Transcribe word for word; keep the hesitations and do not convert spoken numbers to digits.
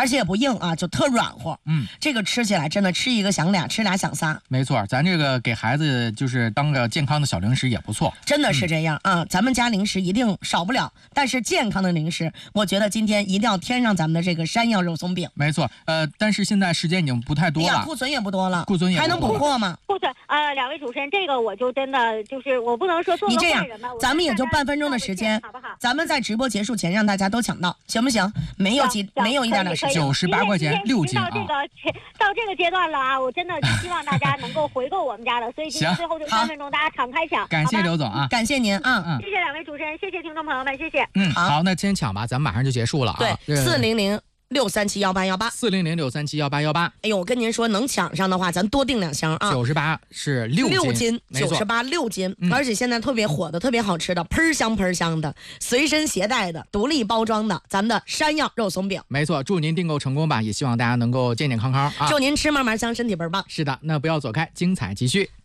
而且也不硬啊，就特软和。 嗯， 这个吃起来真的吃一个想俩，吃俩想仨。 没错，咱这个给孩子就是当个健康的小零食也不错。 真的是这样、嗯、啊，咱们家零食一定少不了，但是健康的零食，我觉得今天一定要添上咱们的这个山药肉松饼。 没错，呃，但是现在时间已经不太多了， 哎呀，库存也不多了， 库存也不多了还能补货吗？ 库存，呃，两位主持人，这个我就真的就是我不能说做个坏人吧， 咱们也就半分钟的时间， 好不好？ 咱们在直播结束前让大家都抢到，行不行？没有几，没有一点点时间， 九十八块钱六斤啊！到这个到这个阶段了啊，我真的希望大家能够回购我们家的，所以今天最后这三分钟大家敞开抢。 感谢刘总啊， 感谢您啊， 嗯，谢谢两位主持人，谢谢听众朋友们，谢谢。 嗯，好，那先抢吧，咱们马上就结束了啊。 对，四零零。六三七幺八幺八， 四零零六三七幺八幺八。 哎呦，我跟您说，能抢上的话，咱多订两箱啊。 九十八是六斤， 六斤，九十八六斤、嗯，而且现在特别火的、特别好吃的，喷香喷香的，随身携带的，独立包装的，咱们的山药肉松饼。 没错，祝您订购成功吧，也希望大家能够健健康康啊！ 祝您吃嘛嘛香，身体倍儿棒。 是的，那不要走开，精彩继续。